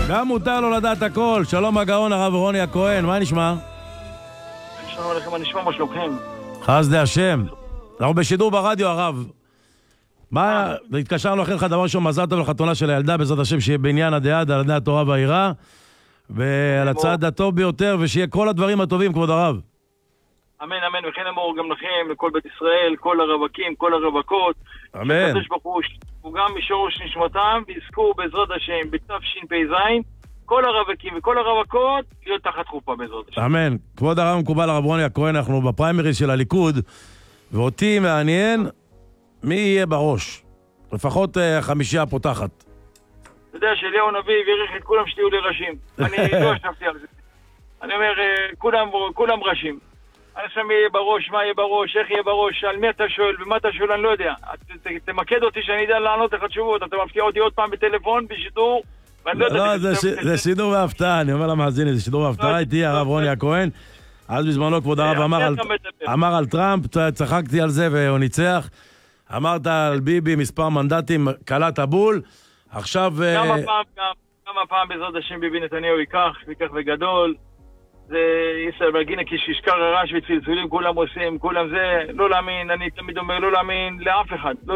גם מותר לו לדעת הכל. שלום הגאון הרב רוני הכהן, מה נשמע? שלום עליכם, מה נשמע, מה שלומכם? חסדי השם. אנחנו בשידור ברדיו הרב. מה, התקשרנו אחרי לך דבר ראשון, מזל טוב לחתונה של הילדה, בעזרת השם שיהיה בעניין הדעת, על הדעת התורה והיראה, ועל הצד הטוב ביותר, ושיהיה כל הדברים הטובים, כבוד הרב. אמן, אמן, וכן אמור גם לכם, לכל בית ישראל, כל הרווקים, כל הרווקות. אמן. שקדוש ברוך הוא גם משורש נשמתם, ויזכו בעזרת השם בתשפ"ז, כל הרווקים וכל הרווקות להיות תחת חופה בעזרת השם. אמן. כבוד הרב מקובל הרב רוני הכהן, אנחנו בפריימריז של הליכוד, ואותי מעניין מי יהיה בראש. לפחות חמישייה פותחת. אתה יודע שאליהו נביא והעריך את כולם שתהיו לראשים. אני לא חשבתי על זה. אני אומר, כולם ראשים. אני עכשיו יהיה בראש, מה יהיה בראש, איך יהיה בראש, על מי אתה שואל ומה אתה שואל, אני לא יודע. תמקד אותי שאני יודע לענות לך תשובות. אתה מפתיע אותי עוד פעם בטלפון, בשידור, ואני לא יודע... לא, זה שידור והפתעה, אני אומר למאזינים, זה שידור והפתעה, איתי הרב רוני הכהן. אז בזמנו כבוד הרב אמר על טראמפ, צחקתי על זה והוא ניצח. אמרת על ביבי מספר מנדטים, קלט הבול. עכשיו... כמה פעם בעזרת השם ביבי נתניהו ייקח וגדול. זה ישראל בגינה כשישקר הרעש וצלצולים כולם עושים, כולם זה, לא להאמין, אני תמיד אומר לא להאמין לאף אחד.